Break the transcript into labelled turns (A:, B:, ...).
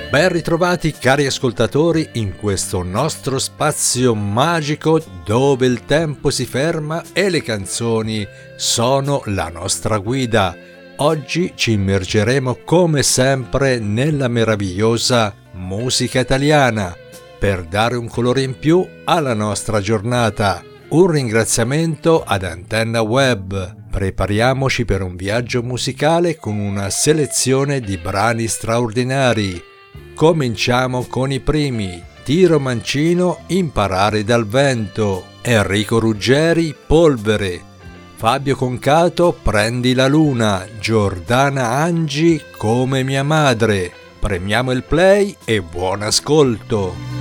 A: Ben ritrovati cari ascoltatori in questo nostro spazio magico dove il tempo si ferma e le canzoni sono la nostra guida. Oggi ci immergeremo come sempre nella meravigliosa musica italiana per dare un colore in più alla nostra giornata. Un ringraziamento ad Antenna Web. Prepariamoci per un viaggio musicale con una selezione di brani straordinari. Cominciamo con i primi: Tiro Mancino, Imparare dal vento, Enrico Ruggeri, Polvere, Fabio Concato, Prendi la luna, Giordana Angi, Come mia madre. Premiamo il play e buon ascolto.